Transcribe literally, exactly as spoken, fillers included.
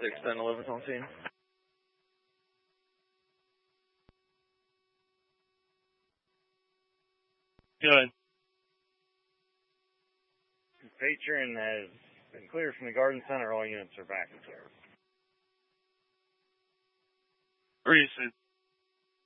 six ten eleven on scene. Good. Patron has been cleared from the Garden Center. All units are back in service. Where are you, Sid?